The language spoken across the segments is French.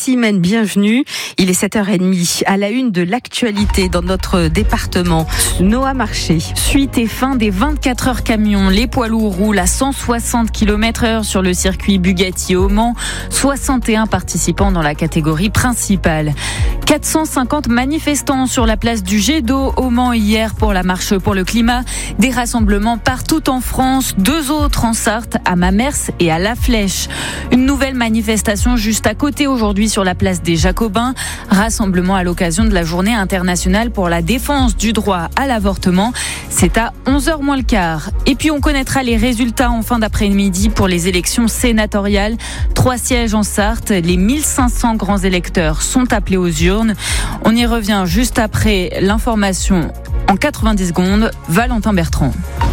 Simène, bienvenue. Il est 7h30 à la une de l'actualité dans notre département. Noah Marché. Suite et fin des 24 heures camions. Les poids lourds roulent à 160 km/h sur le circuit Bugatti au Mans. 61 participants dans la catégorie principale. 450 manifestants sur la place du Jet d'eau au Mans hier pour la marche pour le climat. Des rassemblements partout en France. 2 autres en Sarthe, à Mamers et à La Flèche. Une nouvelle manifestation juste à côté aujourd'hui sur la place des Jacobins. Rassemblement à l'occasion de la journée internationale pour la défense du droit à l'avortement. C'est à 11h moins le quart. Et puis on connaîtra les résultats en fin d'après-midi pour les élections sénatoriales. 3 sièges en Sarthe. Les 1500 grands électeurs sont appelés aux urnes. On y revient juste après l'information en 90 secondes. Valentin Bertrand.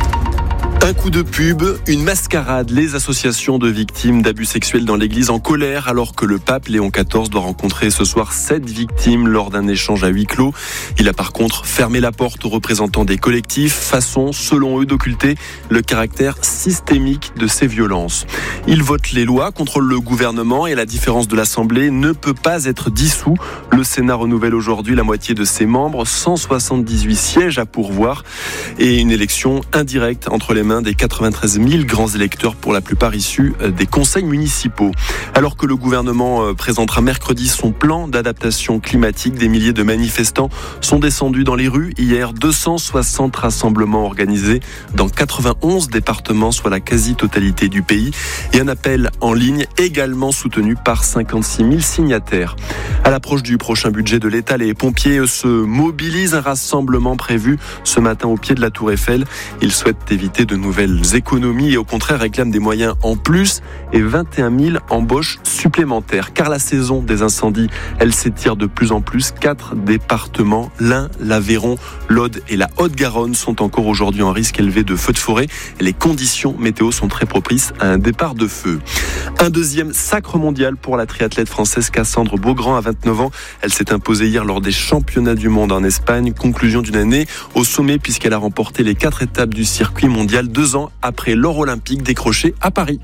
Un coup de pub, une mascarade. Les associations de victimes d'abus sexuels dans l'église en colère alors que le pape Léon XIV doit rencontrer ce soir 7 victimes lors d'un échange à huis clos. Il a par contre fermé la porte aux représentants des collectifs, façon, selon eux, d'occulter le caractère systémique de ces violences. Il vote les lois, contrôle le gouvernement et la différence de l'Assemblée ne peut pas être dissous. Le Sénat renouvelle aujourd'hui la moitié de ses membres, 178 sièges à pourvoir et une élection indirecte entre les mains des 93 000 grands électeurs, pour la plupart issus des conseils municipaux. Alors que le gouvernement présentera mercredi son plan d'adaptation climatique, des milliers de manifestants sont descendus dans les rues. Hier, 260 rassemblements organisés dans 91 départements, soit la quasi-totalité du pays, et un appel en ligne également soutenu par 56 000 signataires. À l'approche du prochain budget de l'État, les pompiers se mobilisent. Un rassemblement prévu ce matin au pied de la Tour Eiffel. Ils souhaitent éviter de nouvelles économies et au contraire réclament des moyens en plus et 21 000 embauches supplémentaires. Car la saison des incendies, elle s'étire de plus en plus. 4 départements, l'Ain, l'Aveyron, l'Aude et la Haute-Garonne sont encore aujourd'hui en risque élevé de feux de forêt. Les conditions météo sont très propices à un départ de feu. Un deuxième sacre mondial pour la triathlète française Cassandre Beaugrand à 29 ans. Elle s'est imposée hier lors des championnats du monde en Espagne. Conclusion d'une année au sommet puisqu'elle a remporté les 4 étapes du circuit mondial 2 ans après l'or olympique décroché à Paris.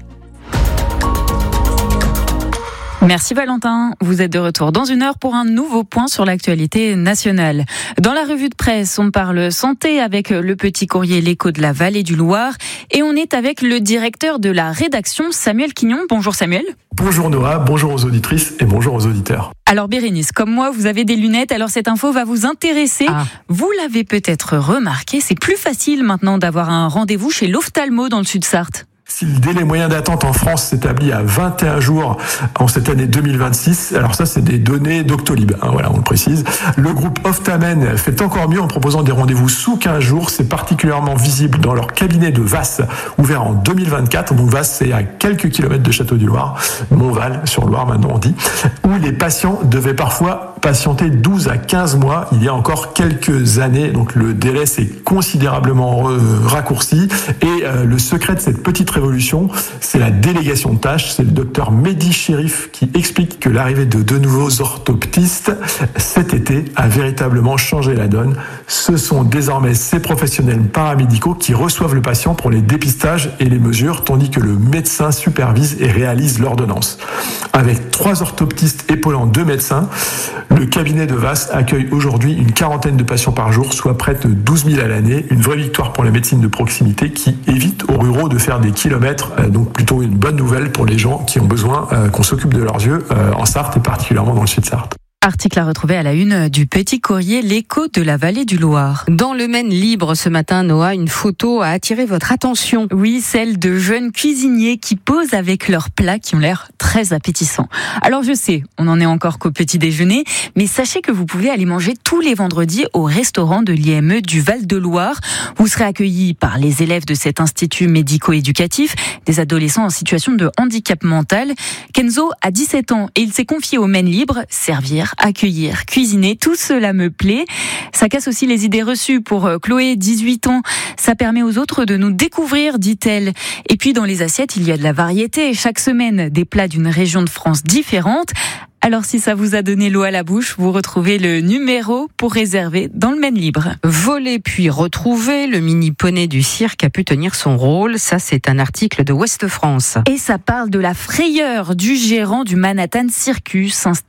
Merci Valentin. Vous êtes de retour dans une heure pour un nouveau point sur l'actualité nationale. Dans la revue de presse, on parle santé avec le petit courrier L'Écho de la Vallée du Loir. Et on est avec le directeur de la rédaction, Samuel Quignon. Bonjour Samuel. Bonjour Noah, bonjour aux auditrices et bonjour aux auditeurs. Alors Bérénice, comme moi, vous avez des lunettes, alors cette info va vous intéresser. Vous l'avez peut-être remarqué, c'est plus facile maintenant d'avoir un rendez-vous chez l'ophtalmo dans le Sud-Sarthe. Si le délai moyen d'attente en France s'établit à 21 jours en cette année 2026, alors ça c'est des données Doctolib, voilà, on le précise. Le groupe Optamen fait encore mieux en proposant des rendez-vous sous 15 jours. C'est particulièrement visible dans leur cabinet de Vasse, ouvert en 2024. Donc Vasse, c'est à quelques kilomètres de Château-du-Loir, Montval sur Loire maintenant on dit, où les patients devaient parfois patienter 12 à 15 mois il y a encore quelques années. Donc le délai s'est considérablement raccourci et le secret de cette petite révolution, c'est la délégation de tâches. C'est le docteur Mehdi Chérif qui explique que l'arrivée de nouveaux orthoptistes cet été a véritablement changé la donne. Ce sont désormais ces professionnels paramédicaux qui reçoivent le patient pour les dépistages et les mesures, tandis que le médecin supervise et réalise l'ordonnance. Avec 3 orthoptistes épaulant 2 médecins, le cabinet de Vasse accueille aujourd'hui une 40aine de patients par jour, soit près de 12 000 à l'année. Une vraie victoire pour la médecine de proximité qui évite aux ruraux de faire des kilomètres. Donc plutôt une bonne nouvelle pour les gens qui ont besoin qu'on s'occupe de leurs yeux en Sarthe et particulièrement dans le Sud-Sarthe. Article à retrouver à la une du petit courrier L'Écho de la Vallée du Loir. Dans le Maine libre ce matin, Noah, une photo a attiré votre attention. Oui, celle de jeunes cuisiniers qui posent avec leurs plats qui ont l'air très appétissants. Alors je sais, on n'en est encore qu'au petit déjeuner, mais sachez que vous pouvez aller manger tous les vendredis au restaurant de l'IME du Val-de-Loire. Vous serez accueillis par les élèves de cet institut médico-éducatif, des adolescents en situation de handicap mental. Kenzo a 17 ans et il s'est confié au Maine libre, servir, accueillir, cuisiner, tout cela me plaît. Ça casse aussi les idées reçues pour Chloé, 18 ans. Ça permet aux autres de nous découvrir, dit-elle. Et puis dans les assiettes, il y a de la variété. Chaque semaine, des plats d'une région de France différente. Alors si ça vous a donné l'eau à la bouche, vous retrouvez le numéro pour réserver dans le Maine libre. Voler puis retrouver, le mini poney du cirque a pu tenir son rôle. Ça, c'est un article de Ouest France. Et ça parle de la frayeur du gérant du Manhattan Circus, installé